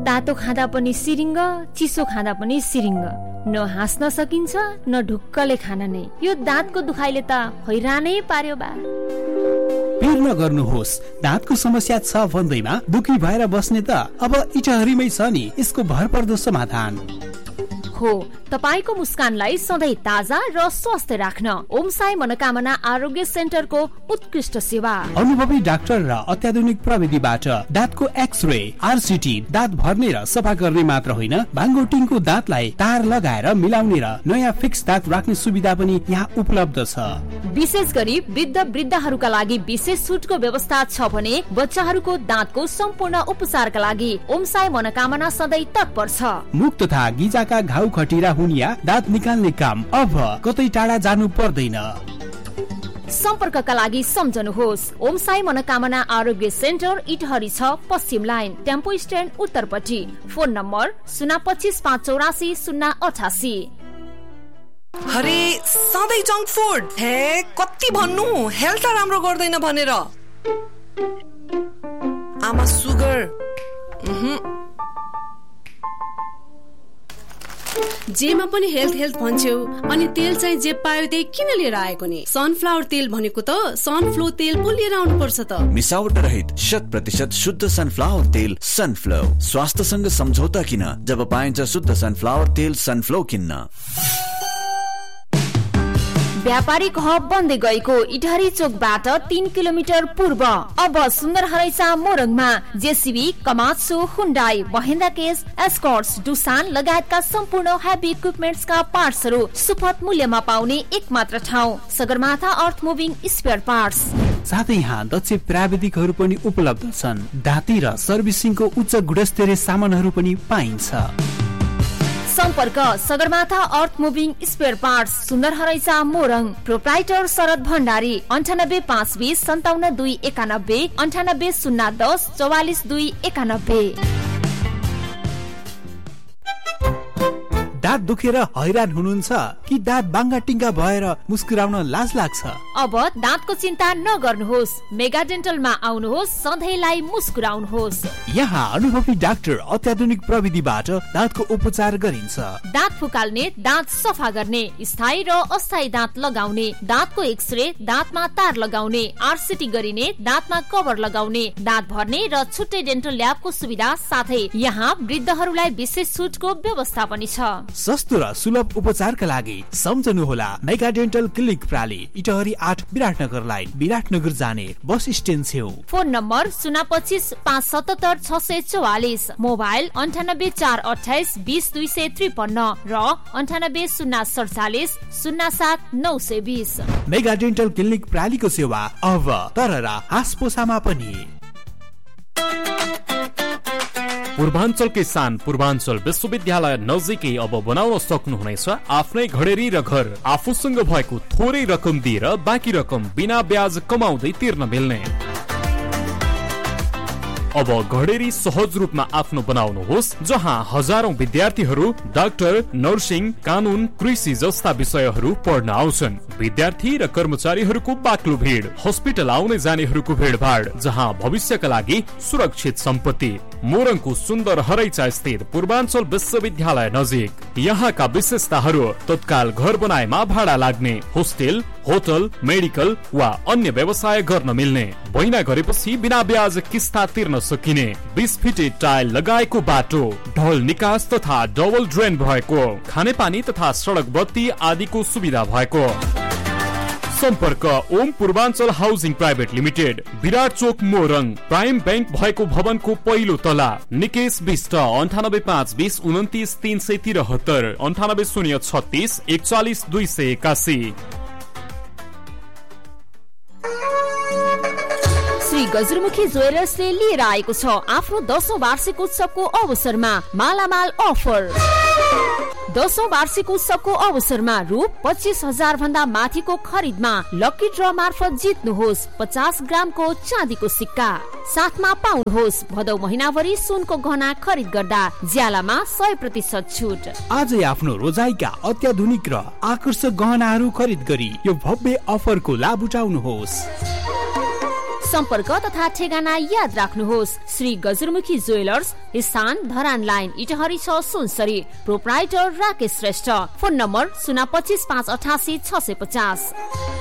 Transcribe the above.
तातो खाँदा पनि सिरिङ्ग, चिसो खाँदा पनि सिरिङ्ग। न हाँस्न सकिन्छ न ढुक्कले खान नै। यो दाँतको दुखाइले त हैरानै पार्यो बा। पिर नगर्नुहोस्, दाँतको समस्या छ भन्दैमा दुखी भएर बस्ने त अब इटहरीमै छ नि यसको भरपर्दो समाधान। हो, तपाईको मुस्कानलाई सधैँ ताजा र स्वस्थ राख्न ओम साई मनोकामना आरोग्य सेन्टरको उत्कृष्ट सेवा। अनुभवी डाक्टर र अत्याधुनिक प्रविधिबाट दाँतको एक्सरे, आरसिटी, दाँत भर्ने र सफा गर्ने मात्र होइन, भाङ्गोटिङको दाँतलाई तार लगाएर मिलाउने र नयाँ फिक्स दाँत राख्ने सुविधा पनि यहाँ उपलब्ध छ। विशेष गरी वृद्धहरूका लागि विशेष छुटको व्यवस्था छ भने बच्चाहरूको दाँतको सम्पूर्ण उपचारका लागि ओम साई मनोकामना सधैँ तत्पर छ। मुख तथा गिजाका घाउ खटिरा हुनिया दाँत निकाल्ने काम अब कतै टाढा जानु पर्दैन। सम्पर्कका लागि सम्झनुहोस् ओम साई मनोकामना आरोग्य सेन्टर, इटहरी 6, पश्चिम line, tempo stand उत्तरपट्टि। Phone number 025 584 088। अरे सधैँ जङ्क फुड, हे कति भन्नु हेल्थ राम्रो गर्दैन भनेर। आमा सुगर जेमा पनि हेल्थ भन्छौ, अनि तेल चाहिँ जे पायो त्यही किन लिएर आएको नि? सनफ्लावर तेल भनेको त सनफ्लो तेल पो लिएर आउनु पर्छ त। मिसावट रहित 100% शुद्ध सनफ्लावर तेल सनफ्लो। स्वास्थ्यसँग सम्झौता किन जब पाइन्छ शुद्ध सनफ्लावर तेल सनफ्लो किन्न। व्यापारिक हब बन्दै गएको इटहरी चोकबाट 3 किलोमिटर पूर्व अब सुन्दर हरैसा मोरङमा JCB, कमात्सु, Hyundai, Mahindra case, Escorts, Dusan लगायतका सम्पूर्ण हेभी इक्विपमेन्ट्सका पार्ट्सहरू सुपथ मूल्यमा पाउने एकमात्र ठाउँ सगरमाथा अर्थ मुभिङ स्पेयर पार्ट्स। साथै यहाँ दक्ष प्राविधिकहरू पनि उपलब्ध छन्। दाँती र सर्भिसिङको उच्च गुणस्तरीय सामानहरू पनि पाइन्छ। सम्पर्क सगरमाथा अर्थ मुभिङ स्पेयर पार्ट्स, सुन्दर हरैसा मोरङ। प्रोप्राइटर शरद भण्डारी 98 520 57 291 98 010 44 291। दाँत दुखेर हैरान हुनुहुन्छ कि दाँत बाङ्गा टिङ्गा भएर मुस्कुराउन लाज लाग्छ? अब दाँतको चिन्ता नगर्नुहोस्, मेगा डेन्टलमा आउनुहोस्, सधैँलाई मुस्कुराउनुहोस्। यहाँ अनुभवी डाक्टर अत्याधुनिक प्रविधिबाट दाँतको उपचार गरिन्छ। दाँत फुकाल्ने, दाँत सफा गर्ने, स्थायी र अस्थायी दाँत लगाउने, दाँतको एक्सरे, दाँतमा तार लगाउने, आरसिटी गरिने, दाँतमा कभर लगाउने, दाँत भर्ने र छुट्टै डेन्टल ल्याबको सुविधा साथै यहाँ वृद्धहरूलाई विशेष छुटको व्यवस्था पनि छ। सस्तो र सुलभ उपचारका लागि सम्झनुहोला mega dental clinic प्राली, Itahari 8, Biratnagar line, Biratnagar जाने बस स्ट्यान्ड छेउ। फोन नम्बर 025 577 644, मोबाइल 98 428 20 253 र 98 047 07 920। मेगा डेन्टल क्लिनिक प्रालीको सेवा अब तररा हासपोसामा पनि। पूर्वाञ्चलकै सान पूर्वाञ्चल विश्वविद्यालय नजिकै अब बनाउन सक्नुहुनेछ आफ्नै घडेरी र घर। आफूसँग भएको थोरै रकम दिएर बाँकी रकम बिना ब्याज कमाउँदै तिर्न मिल्ने। अब घडेरी सहज रूपमा आफ्नो बनाउनुहोस्, जहाँ हजारौं विद्यार्थीहरू डाक्टर, नर्सिङ, कानून, कृषि जस्ता विषयहरू पढ्न आउँछन्। विद्यार्थी र कर्मचारीहरूको बाक्लो भिड, हस्पिटल आउने जानेहरूको भिडभाड, जहाँ भविष्यका लागि सुरक्षित सम्पत्ति। मोरङको सुन्दर हरैचा स्थित पूर्वाञ्चल विश्वविद्यालय नजिक। यहाँका विशेषताहरू तत्काल घर बनाएमा भाडा लाग्ने, होस्टेल, होटल, मेडिकल वा अन्य व्यवसाय गर्न मिल्ने, बैना गरेपछि बिना ब्याज किस्ता तिर्न सकिने, 20 फिटे टाइल लगाएको बाटो, ढल निकास तथा डबल ड्रेन भएको, खानेपानी तथा सडक बत्ती आदिको सुविधा भएको। सम्पर्क Om Purvanchal housing private limited, विराट चोक मोरङ। प्राइम बैंक भएको भवनको पहिलो तला। निकेश बिष्ट 98 520 29 373 98 036 41 281। श्री गजरमुखी ज्वेलर्सले लिएर आएको छ आफ्नो 10औं वार्षिक उत्सवको अवसरमा मालामाल अफर। 10औं वार्षिक उत्सवको अवसरमा रु 25,000 भन्दा माथिको खरिदमा लकी ड्र मार्फत जित्नुहोस् 50 ग्रामको चाँदीको सिक्का। साथमा पाउनुहोस् भदौ महिनाभरि सुनको गहना खरिद गर्दा ज्यालामा 100% छुट। आजै आफ्नो रोजाइका अत्याधुनिक र आकर्षक गहनाहरू खरिद गरी यो भव्य अफरको लाभ उठाउनुहोस्। सम्पर्क तथा ठेगाना याद राख्नुहोस्। श्री गजरमुखी ज्वेलर्स, स्थान Dharan line, Itahari 6 Sunsari. Proprietor Rakesh Shrestha. Phone number 025 588 650।